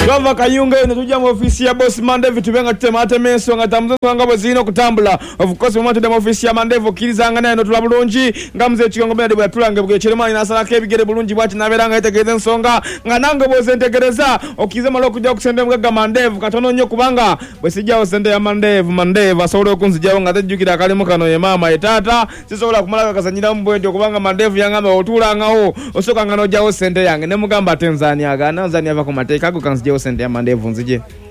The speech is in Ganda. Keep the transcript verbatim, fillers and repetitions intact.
Bava kayunga eno tujja mu ofisi ya boss Mandevu tubenga tutemate meso nga tamuzo nga bozino kutambula. Of course mu mate mu ofisi ya Mandevu kirizanga nayo tula bulungi nga mze kigongo bya debwa tulange bwe kirema ina sala kebigere bulungi bwati naberanga etegeze nsonga nga nange boze ntegereza okize malo kujja kusende mga Mandevu katono nnyo kubanga bwe sijja osende ya Mandevu Mandevu asobola okunzijawo nga tajjukira akalimu kano ye mama etata sisobola kumala kasanyira mu bwendo kubanga Mandevu yangamba otulangawo osoka ngano jawo sente yange ne mugamba Tanzania aga Tanzania bako mateka go kanzijawo sente ya Mandevu nzije